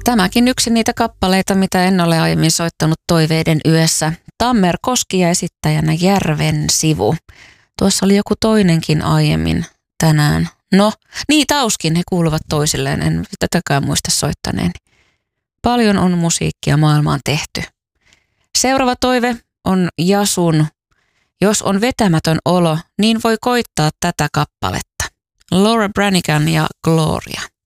tämäkin yksi niitä kappaleita, mitä en ole aiemmin soittanut Toiveiden yössä. Tammer Koski ja esittäjänä Järven sivu. Tuossa oli joku toinenkin aiemmin tänään. No, niin Tauskin, he kuuluvat toisilleen, en tätäkään muista soittaneeni. Paljon on musiikkia maailmaan tehty. Seuraava toive on Jasun. Jos on vetämätön olo, niin voi koittaa tätä kappaletta. Laura Branigan ja Gloria.